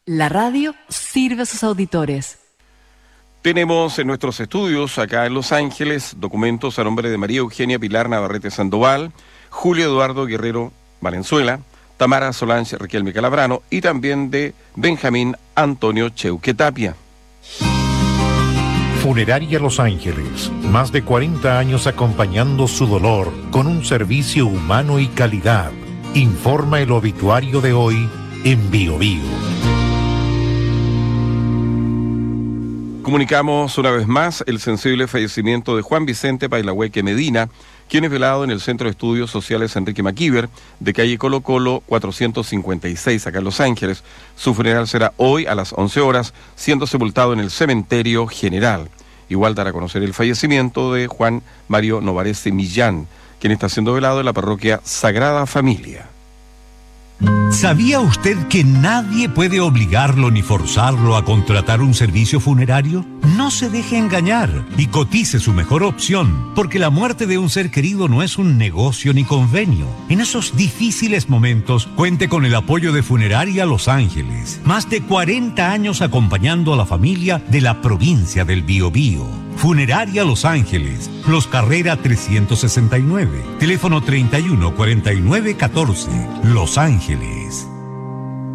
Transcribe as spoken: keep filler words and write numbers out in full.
La radio sirve a sus auditores. Tenemos en nuestros estudios, acá en Los Ángeles, documentos a nombre de María Eugenia Pilar Navarrete Sandoval, Julio Eduardo Guerrero Valenzuela, Tamara Solange Riquelme Calabrano y también de Benjamín Antonio Cheuque Tapia. Funeraria Los Ángeles, más de cuarenta años acompañando su dolor con un servicio humano y calidad. Informa el obituario de hoy en Bio Bio. Comunicamos una vez más el sensible fallecimiento de Juan Vicente Pailahueque Medina, quien es velado en el Centro de Estudios Sociales Enrique Macíver, de calle Colo Colo cuatrocientos cincuenta y seis, acá en Los Ángeles. Su funeral será hoy a las once horas, siendo sepultado en el Cementerio General. Igual dará a conocer el fallecimiento de Juan Mario Novarese Millán, quien está siendo velado en la parroquia Sagrada Familia. ¿Sabía usted que nadie puede obligarlo ni forzarlo a contratar un servicio funerario? No se deje engañar y cotice su mejor opción, porque la muerte de un ser querido no es un negocio ni convenio. En esos difíciles momentos, cuente con el apoyo de Funeraria Los Ángeles. Más de cuarenta años acompañando a la familia de la provincia del Biobío. Funeraria Los Ángeles, Los Carrera trescientos sesenta y nueve, teléfono treinta y uno cuarenta y nueve catorce, Los Ángeles.